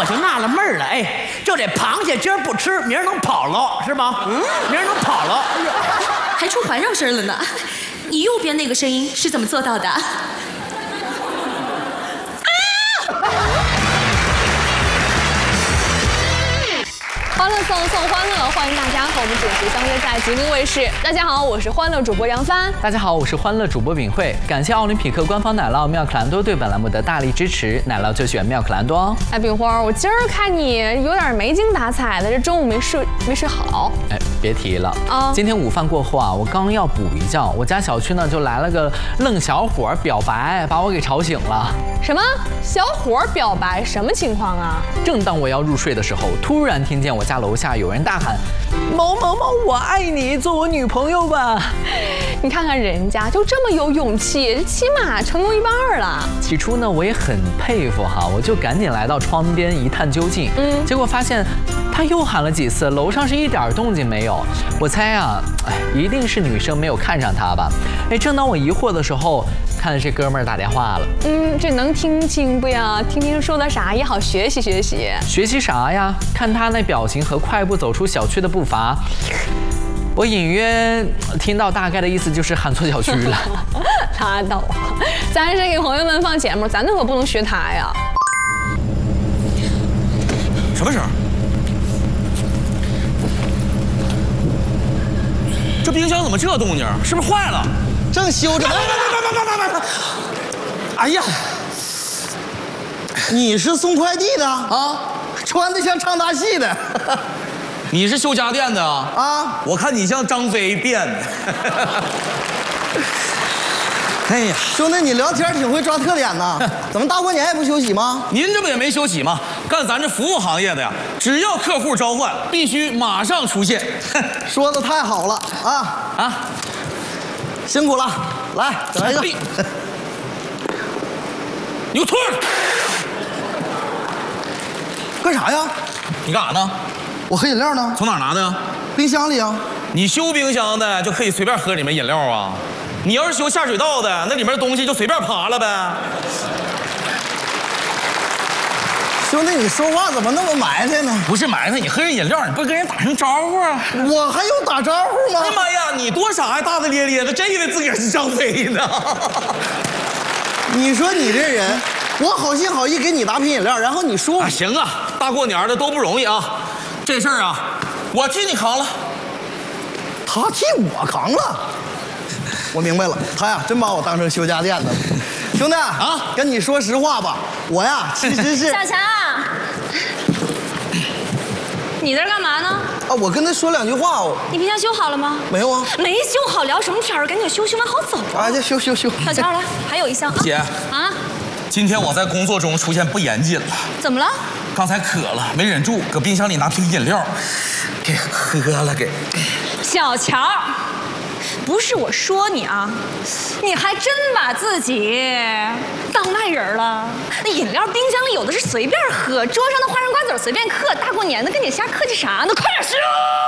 我就纳了闷了，哎，就这螃蟹今儿不吃，明儿能跑了是吗？明儿能跑了。哎呀， 还出环绕声了呢。你右边那个声音是怎么做到的？ 欢乐送欢乐，欢迎大家和我们准时相约在吉林卫视。大家好，我是欢乐主播杨帆。 大家好，我是欢乐主播敏慧。感谢奥林匹克官方奶酪妙可蓝多对本栏目的大力支持，奶酪就选妙可蓝多哦。 哎，炳花，我今儿看你有点没精打采的，这中午没睡好。 哎，别提了啊！今天午饭过后啊，我刚要补一觉，我家小区呢就来了个愣小伙表白，把我给吵醒了。 什么小伙表白？什么情况啊？ 正当我要入睡的时候，突然听见我家楼下有人大喊：“某某某，我爱你，做我女朋友吧！” 你看看人家就这么有勇气，起码成功一半了。 起初呢，我也很佩服哈，我就赶紧来到窗边一探究竟。结果发现他又喊了几次，楼上是一点动静没有。我猜啊，一定是女生没有看上他吧。哎，正当我疑惑的时候，看这哥们儿打电话了。 这能听清不呀？听听说的啥也好学习学习。 学习啥呀？看他那表情和快步走出小区的步伐，我隐约听到大概的意思就是喊错小区了。 拉倒吧，咱是给朋友们放节目，咱那可不能学他呀。 什么声？这冰箱怎么这动静？是不是坏了？ 正修着呢。哎呀，你是送快递的啊？穿的像唱大戏的。 你是修家电的啊？ 啊， 我看你像张飞变的。 哎呀，兄弟，你聊天挺会抓特点呐。怎么大过年也不休息吗？ 您这不也没休息吗？干咱这服务行业的呀，只要客户召唤，必须马上出现。 说的太好了啊！辛苦了，来，再来一个。 牛腿儿， 干啥呀？ 你干啥呢？ 我喝饮料呢。 从哪儿拿的？ 冰箱里啊。 你修冰箱的就可以随便喝里面饮料啊？你要是修下水道的，那里面的东西就随便扒了呗。 兄弟，你说话怎么那么埋汰呢？ 不是埋汰，你喝人饮料，你不跟人打声招呼啊？ 我还用打招呼吗？ 哎呀妈呀，你多傻呀，大大咧咧的，真以为自个儿是张飞呢。 你说你这人，我好心好意给你拿瓶饮料，然后你说行啊，大过年的都不容易啊，这事儿啊，我替你扛了。 他替我扛了。我明白了，他呀真把我当成修家电的了。兄弟啊，跟你说实话吧，我呀其实是小强，你在这干嘛呢？ 啊，我跟他说两句话。 你冰箱修好了吗？ 没有啊。 没修好，聊什么天儿？赶紧修，修完好走啊！ 这修。 小强来，还有一箱。 姐啊， 今天我在工作中出现不严谨了。 怎么了？ 刚才渴了，没忍住，搁冰箱里拿瓶饮料，给喝了给。 小乔，不是我说你啊，你还真把自己当外人了。那饮料冰箱里有的是随便喝，桌上的花生瓜子随便嗑，大过年的跟你瞎客气啥呢？快点修！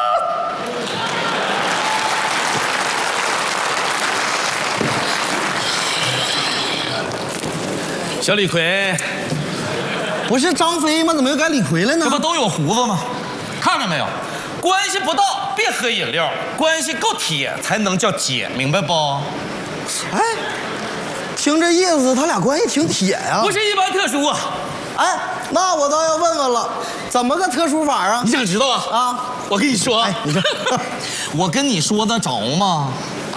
小李逵， 不是张飞吗？怎么又改李逵了呢？ 这不都有胡子吗？看着没有？关系不到别喝饮料，关系够铁才能叫姐，明白不？ 哎，听这意思，他俩关系挺铁呀。 不是一般特殊啊。 哎，那我倒要问问了，怎么个特殊法啊？ 你想知道啊？ 啊， 我跟你说， 哎，你说， 我跟你说得着吗？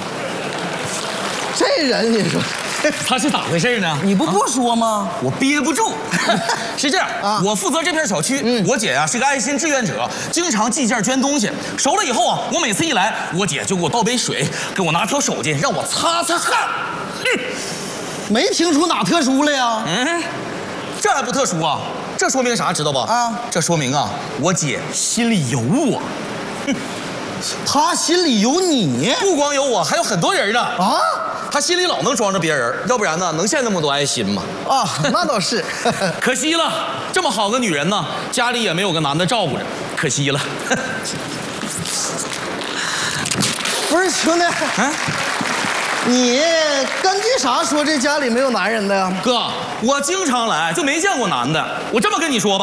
这人你说。 他是咋回事呢？ 你不说吗？ 我憋不住。是这样啊，我负责这片小区，我姐呀是个爱心志愿者，经常寄件捐东西。熟了以后啊，我每次一来，我姐就给我倒杯水，给我拿条手巾，让我擦擦汗。 没听出哪特殊来呀？ 这还不特殊啊？这说明啥？知道吧？啊，这说明啊，我姐心里有我。 他心里有你， 不光有我，还有很多人呢。啊。他心里老能装着别人，要不然呢，能献那么多爱心吗？ 啊，那倒是。 可惜了，这么好个女人呢，家里也没有个男的照顾着，可惜了。 不是兄弟，你根据啥说这家里没有男人的呀？ 哥，我经常来，就没见过男的。我这么跟你说吧。